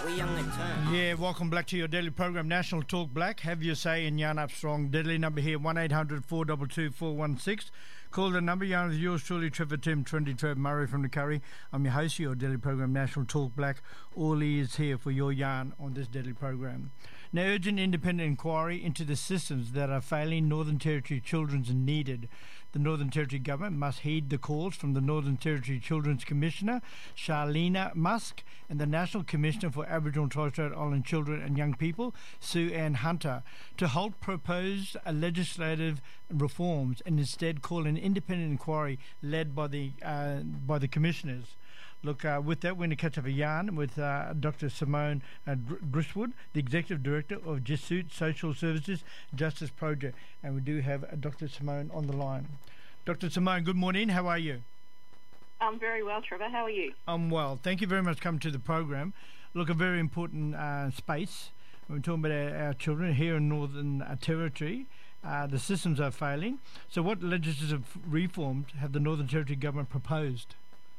We young and turn. Yeah, welcome back to your daily program, National Talk Black. Have your say in Yarn Up Strong. Deadly number here, 1-800-422-416. Call the number. Yarn with yours truly, Trevor Tim, Trendy Trev Murray from the Curry. I'm your host of your daily program, National Talk Black. All ears here for your yarn on this daily program. Now, urgent independent inquiry into the systems that are failing Northern Territory children's needed. The Northern Territory Government must heed the calls from the Northern Territory Children's Commissioner, Charlene Musk, and the National Commissioner for Aboriginal and Torres Strait Island Children and Young People, Sue Ann Hunter, to halt proposed legislative reforms and instead call an independent inquiry led by the commissioners. Look, with that, we're going to catch up a yarn with Dr. Simone Grishwood, the Executive Director of Jesuit Social Services Justice Project. And we do have Dr. Simone on the line. Dr. Simone, good morning. How are you? I'm very well, Trevor. How are you? I'm well. Thank you very much for coming to the program. Look, a very important space. We're talking about our children here in Northern Territory. The systems are failing. So what legislative reforms have the Northern Territory Government proposed?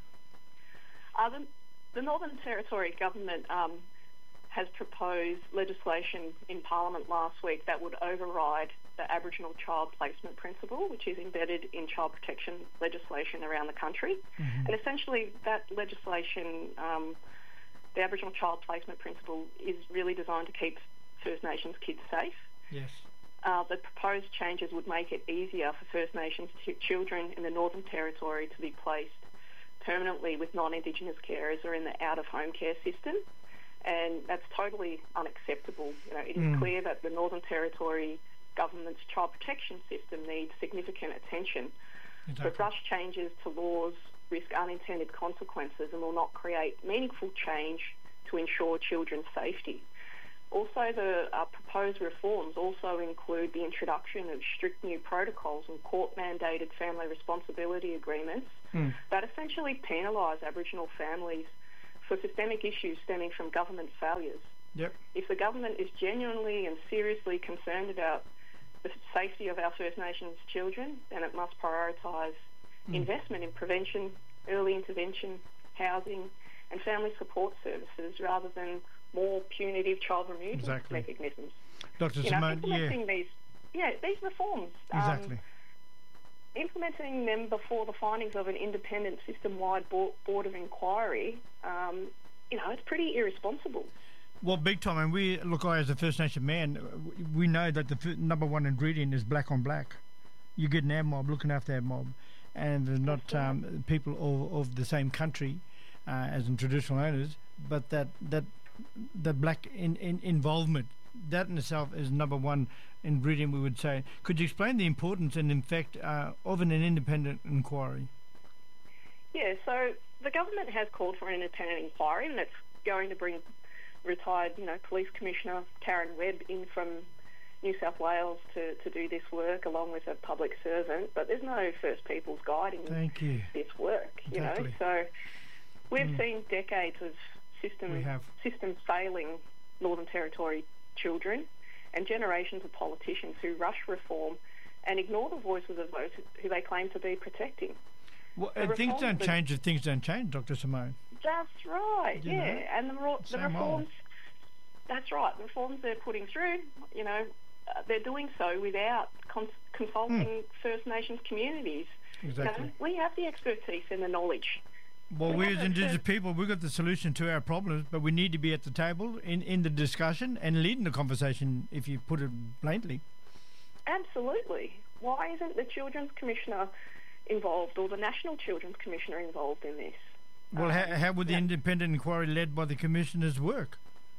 The Northern Territory Government has proposed legislation in Parliament last week that would override the Aboriginal Child Placement Principle, which is embedded in child protection legislation around the country. Mm-hmm. And essentially that legislation, the Aboriginal Child Placement Principle, is really designed to keep First Nations kids safe. Yes. The proposed changes would make it easier for First Nations children in the Northern Territory to be placed permanently with non-Indigenous carers or in the out-of-home care system, and that's totally unacceptable. It is clear that the Northern Territory Government's child protection system needs significant attention. Exactly. But rush changes to laws risk unintended consequences and will not create meaningful change to ensure children's safety. Also, the proposed reforms also include the introduction of strict new protocols and court-mandated family responsibility agreements that essentially penalise Aboriginal families for systemic issues stemming from government failures. Yep. If the government is genuinely and seriously concerned about the safety of our First Nations children, then it must prioritise investment in prevention, early intervention, housing and family support services rather than more punitive child removal mechanisms. Dr. Simone, implementing these reforms, exactly. Implementing them before the findings of an independent system-wide board of inquiry, it's pretty irresponsible. Well, big time. And I as a First Nation man, we know that the number one ingredient is black on black. You get an mob looking after that mob, and they're not people of the same country as in traditional owners, but that black involvement, that in itself is number one ingredient, we would say. Could you explain the importance and effect of an independent inquiry? Yeah, so the government has called for an independent inquiry, and that's going to bring retired, Police Commissioner Karen Webb in from New South Wales to do this work along with a public servant, but there's no First Peoples guiding this work, Exactly. So we've seen decades of system failing Northern Territory children and generations of politicians who rush reform and ignore the voices of those who they claim to be protecting. Well, things don't change if things don't change, Dr. Simone. That's right, and the reforms, that's right, the reforms they're putting through, they're doing so without consulting First Nations communities. Exactly. We have the expertise and the knowledge. Well, we as Indigenous people, we've got the solution to our problems, but we need to be at the table in the discussion and leading the conversation, if you put it bluntly. Absolutely. Why isn't the Children's Commissioner involved or the National Children's Commissioner involved in this? Well, how would the independent inquiry led by the commissioners work?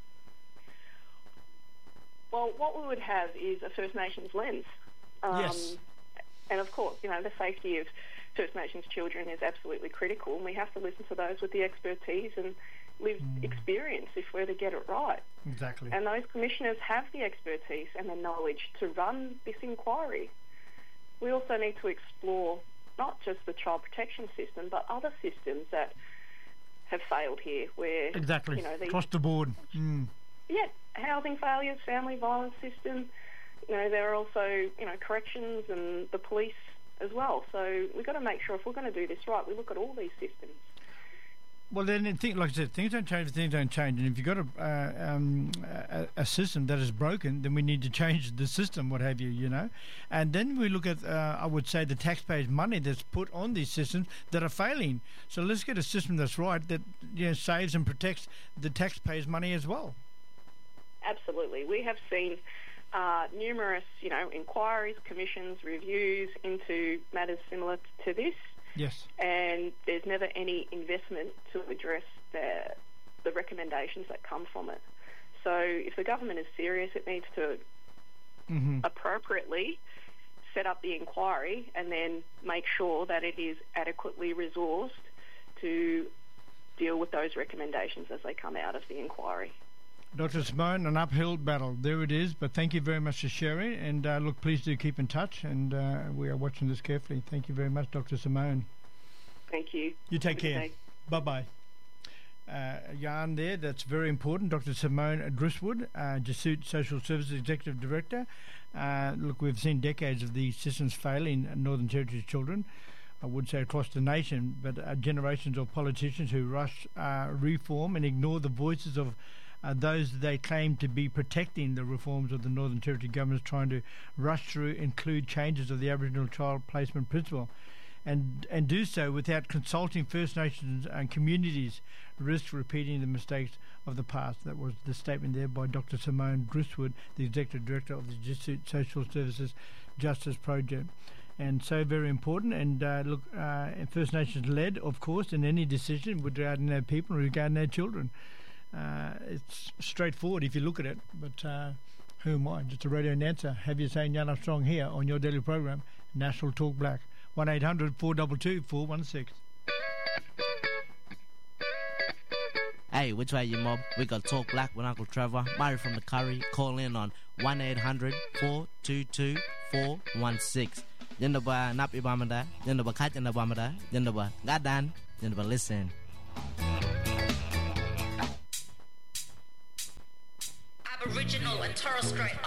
Well, what we would have is a First Nations lens. Yes. And of course, the safety of First Nations children is absolutely critical, and we have to listen to those with the expertise and lived experience if we're to get it right. Exactly. And those commissioners have the expertise and the knowledge to run this inquiry. We also need to explore not just the child protection system, but other systems that have failed here, where across the board. Yeah, housing failures, family violence system. There are also corrections and the police as well. So we've got to make sure if we're going to do this right, we look at all these systems. Well, then, like I said, things don't change if things don't change. And if you've got a system that is broken, then we need to change the system, what have you, you know. And then we look at, I would say, the taxpayers' money that's put on these systems that are failing. So let's get a system that's right, that saves and protects the taxpayers' money as well. Absolutely. We have seen numerous, inquiries, commissions, reviews into matters similar to this. Yes. And there's never any investment to address the recommendations that come from it. So if the government is serious, it needs to appropriately set up the inquiry and then make sure that it is adequately resourced to deal with those recommendations as they come out of the inquiry. Dr. Simone, an uphill battle. There it is. But thank you very much for sharing. And look, please do keep in touch. And we are watching this carefully. Thank you very much, Dr. Simone. Thank you. You take care. Bye-bye. Yarn there, that's very important. Dr. Simone Driswood, Jesuit Social Services Executive Director. Look, we've seen decades of these systems failing Northern Territory children. I would say across the nation, but generations of politicians who rush reform and ignore the voices of those they claim to be protecting the reforms of the Northern Territory government, trying to rush through include changes of the Aboriginal Child Placement Principle and do so without consulting First Nations and communities, risk repeating the mistakes of the past. That was the statement there by Dr. Simone Driswood, the Executive Director of the Jesuit Social Services Justice Project. And so very important. And look, First Nations led, of course, in any decision regarding their people and regarding their children. It's straightforward if you look at it, but who am I? Just a radio announcer. Have you saying Jan Armstrong here on your daily program, National Talk Black, 1-800-422-416. Hey, which way you mob? We got Talk Black with Uncle Trevor, Murray from the Curry. Call in on 1-800-422-416. Jindaba napi bamada, jindaba kachana bamada, jindaba gadan, jindaba listen. Aboriginal and Torres Strait